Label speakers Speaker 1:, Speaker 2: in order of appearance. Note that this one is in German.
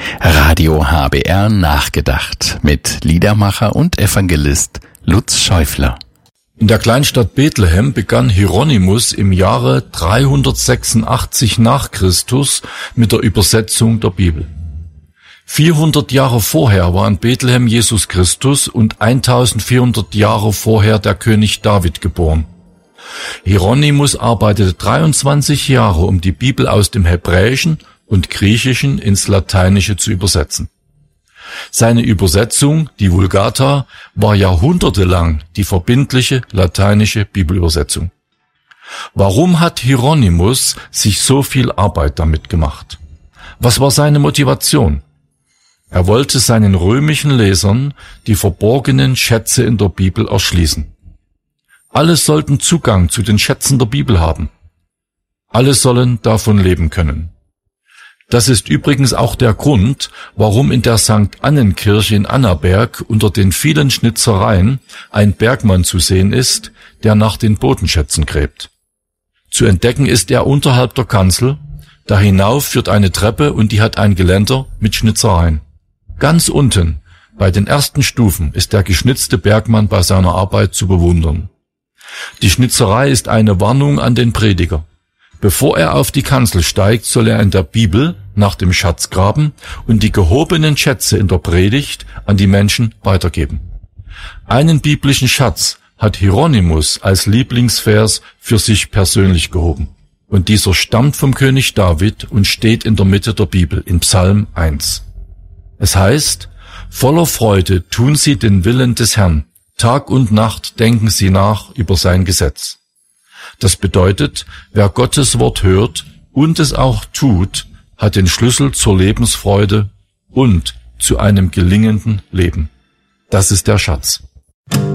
Speaker 1: Radio HBR nachgedacht mit Liedermacher und Evangelist Lutz Schäufler.
Speaker 2: In der Kleinstadt Bethlehem begann Hieronymus im Jahre 386 nach Christus mit der Übersetzung der Bibel. 400 Jahre vorher war in Bethlehem Jesus Christus und 1400 Jahre vorher der König David geboren. Hieronymus arbeitete 23 Jahre, um die Bibel aus dem Hebräischen und Griechischen ins Lateinische zu übersetzen. Seine Übersetzung, die Vulgata, war jahrhundertelang die verbindliche lateinische Bibelübersetzung. Warum hat Hieronymus sich so viel Arbeit damit gemacht? Was war seine Motivation? Er wollte seinen römischen Lesern die verborgenen Schätze in der Bibel erschließen. Alle sollten Zugang zu den Schätzen der Bibel haben. Alle sollen davon leben können. Das ist übrigens auch der Grund, warum in der St. Annenkirche in Annaberg unter den vielen Schnitzereien ein Bergmann zu sehen ist, der nach den Bodenschätzen gräbt. Zu entdecken ist er unterhalb der Kanzel, da hinauf führt eine Treppe und die hat ein Geländer mit Schnitzereien. Ganz unten, bei den ersten Stufen, ist der geschnitzte Bergmann bei seiner Arbeit zu bewundern. Die Schnitzerei ist eine Warnung an den Prediger. Bevor er auf die Kanzel steigt, soll er in der Bibel nach dem Schatz graben und die gehobenen Schätze in der Predigt an die Menschen weitergeben. Einen biblischen Schatz hat Hieronymus als Lieblingsvers für sich persönlich gehoben. Und dieser stammt vom König David und steht in der Mitte der Bibel in Psalm 1. Es heißt, voller Freude tun sie den Willen des Herrn. Tag und Nacht denken sie nach über sein Gesetz. Das bedeutet, wer Gottes Wort hört und es auch tut, hat den Schlüssel zur Lebensfreude und zu einem gelingenden Leben. Das ist der Schatz.